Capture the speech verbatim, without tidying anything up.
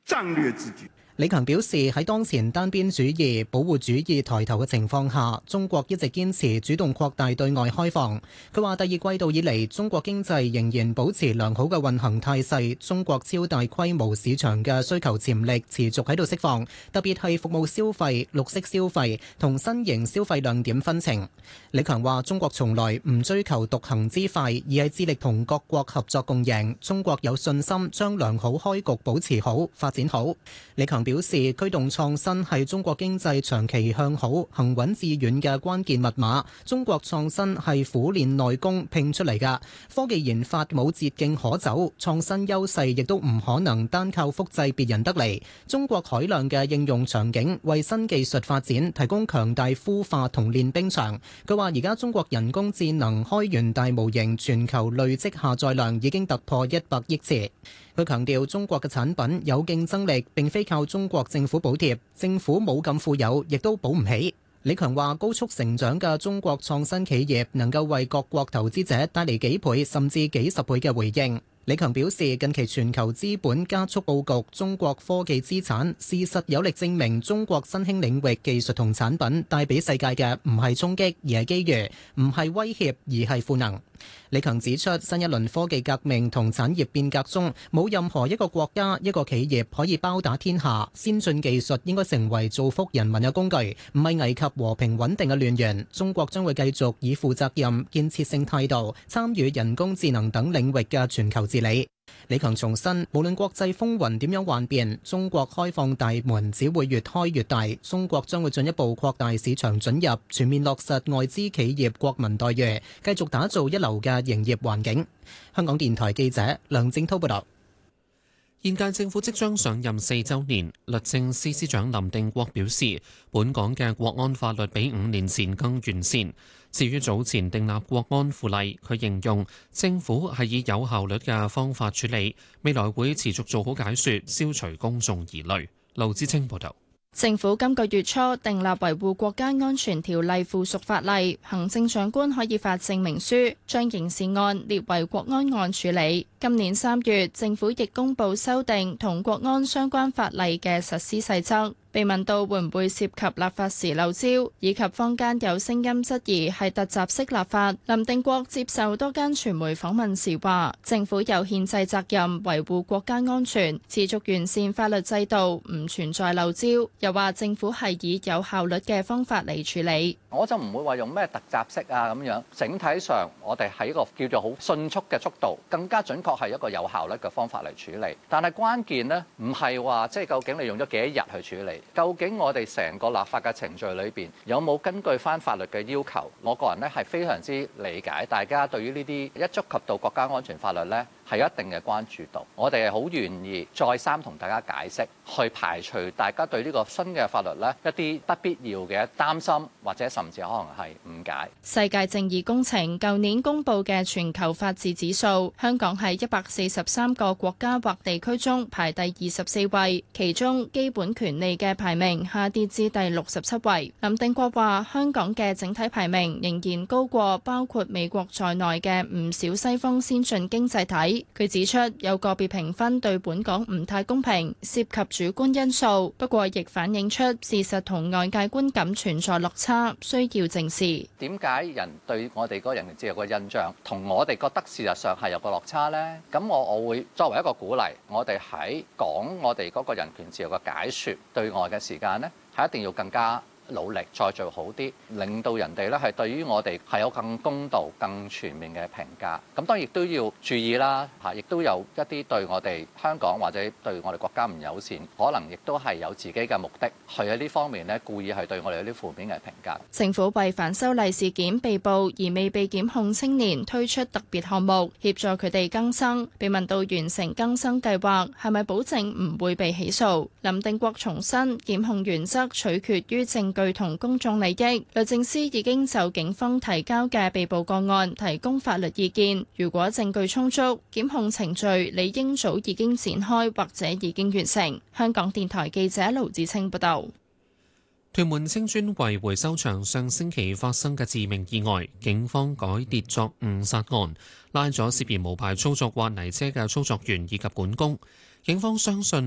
戰略自主。 李強表示，喺當前單邊主義、保護主義抬頭嘅情況下，中國一直堅持主動擴大對外開放。佢話：第二季度以嚟，中國經濟仍然保持良好嘅運行態勢，中國超大規模市場嘅需求潛力持續喺度釋放，特別係服務消費、綠色消費同新型消費亮點紛呈。李強話：中國從來唔追求獨行之快，而係致力同各國合作共贏。中國有信心將良好開局保持好、發展好。李強表示，驅動創新係中國經濟長期向好、行穩致遠嘅關鍵密碼。中國創新係苦練內功拼出嚟㗎，科技研發冇捷徑可走，創新優勢亦都唔可能單靠複製別人得嚟。中國海量嘅應用場景為新技術發展提供強大孵化同練兵場。佢話：而家中國人工智能開源大模型全球累積下載量已經突破一百億次。佢強調，中國嘅產品有競爭力，並非靠中國政府補貼，政府冇咁富有，亦都補唔起。李強話：高速成長嘅中國創新企業能夠為各國投資者帶嚟幾倍甚至幾十倍嘅回應。李強表示，近期全球資本加速佈局中國科技資產，事實有力證明中國新興領域技術同產品帶俾世界嘅唔係衝擊，而係機遇；唔係威脅，而係賦能。李強指出，新一輪科技革命同產業變革中，冇任何一個國家、一個企業可以包打天下。先進技術應該成為造福人民嘅工具，唔係危及和平穩定嘅亂源。中國將會繼續以負責任、建設性態度參與人工智能等領域嘅全球治理。李強重申，無論國際風雲點樣幻變，中國開放大門只會越開越大。中國將會進一步擴大市場准入，全面落實外資企業國民待遇，繼續打造一流嘅營業環境。香港電台記者梁正濤報道。 現屆政府即將上任四週年，律政司司長林定國表示，本港嘅國安法律比五年前更完善。至於早前訂立國安附例，佢形容政府係以有效率嘅方法處理，未來會持續做好解說，消除公眾疑慮。劉志清報道。 政府今個月初訂立維護國家安全條例附屬法例，行政長官可以發證明書，將刑事案列為國安案處理。今年三月，政府亦公布修訂同國安相關法例嘅實施細則。被問到會唔會涉及立法時漏招，以及坊間有聲音質疑係突襲式立法，林定國接受多間傳媒訪問時話：政府有憲制責任維護國家安全，持續完善法律制度，唔存在漏招。又話政府係以有效率嘅方法嚟處理。 我就唔會話用咩突襲式啊咁樣，整體上我哋係一個叫做好迅速嘅速度，更加準確係一個有效率嘅方法嚟處理。但係關鍵呢，唔係話即係究竟你用咗幾多日去處理。究竟我哋成個立法嘅程序裏邊有冇根據翻法律嘅要求？我個人咧係非常之理解大家對於呢啲一觸及到國家安全法律咧係有一定嘅關注度。我哋係好願意再三同大家解釋，去排除大家對呢個新嘅法律咧一啲不必要嘅擔心，或者甚至可能係誤解。 世界正義工程舊年公布嘅全球法治指數，香港喺一百四十三個國家或地區中排第二十四位，其中基本權利嘅排名下跌至第六十七位。林定國話：香港嘅整體排名仍然高過包括美國在內嘅唔少西方先進經濟體。佢指出，有個別評分對本港唔太公平，涉及主觀因素，不過亦反映出事實同外界觀感存在落差，需要正視。 點解人對我哋嗰個人權自由嘅印象同我哋覺得事實上係有個落差呢？咁我我會作為一個鼓勵，我哋喺講我哋嗰個人權自由嘅解說對外嘅時間呢，係一定要更加努力，再做好啲，令到人哋咧係對於我哋係有更公道、更全面嘅評價。咁當然亦都要注意啦，嚇，亦都有一啲對我哋香港或者對我哋國家唔友善，可能亦都係有自己嘅目的，去喺呢方面咧故意係對我哋有啲負面嘅評價。 政府為反修例事件被捕而未被檢控青年推出特別項目，協助佢哋更生。被問到完成更生計劃係咪保證唔會被起訴，林定國重申檢控原則取決於證據同公眾利益。律政司已經就警方提交嘅被捕個案提供法律意見，如果證據充足，檢控程序理應早已經展開或者已經完成。香港電台記者盧子清報道。 屯門青磚圍回收場上星期發生嘅致命意外，警方改列作誤殺案，拉咗涉嫌無牌操作挖泥車嘅操作員以及管工。警方相信